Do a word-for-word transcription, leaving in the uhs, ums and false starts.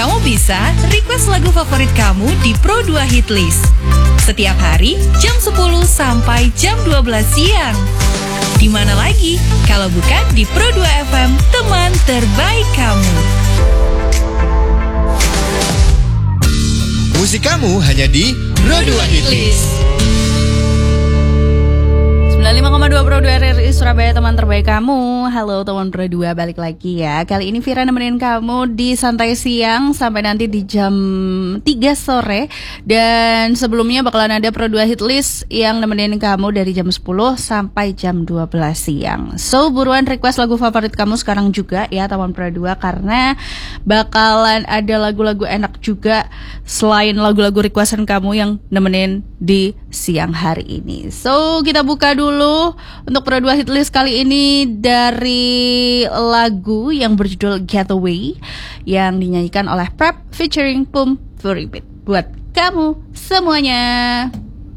Kamu bisa request lagu favorit kamu di Pro dua Hitlist setiap hari jam sepuluh sampai jam dua belas siang. Di mana lagi kalau bukan di Pro dua F M, teman terbaik kamu. Musik kamu hanya di Pro dua Hitlist. sembilan puluh lima koma dua Pro dua R R I Surabaya, teman terbaik kamu. Halo teman Pro dua, balik lagi ya. Kali ini Vira nemenin kamu di Santai Siang sampai nanti di jam tiga sore. Dan sebelumnya bakalan ada Pro dua Hitlist yang nemenin kamu dari jam sepuluh sampai jam dua belas siang. So buruan request lagu favorit kamu sekarang juga ya teman Pro dua, karena bakalan ada lagu-lagu enak juga selain lagu-lagu requestan kamu yang nemenin di siang hari ini. So kita buka dulu Dulu untuk Pro dua Hitlist kali ini dari lagu yang berjudul Getaway yang dinyanyikan oleh Prep featuring Pum Furibit buat kamu semuanya.